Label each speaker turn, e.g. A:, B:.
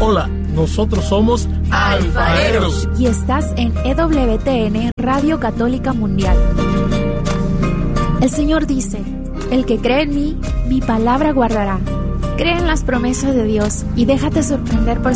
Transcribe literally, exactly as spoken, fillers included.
A: Hola, nosotros somos Alfareros.
B: Y estás en E W T N, Radio Católica Mundial. El Señor dice, el que cree en mí, mi palabra guardará. Cree en las promesas de Dios y déjate sorprender por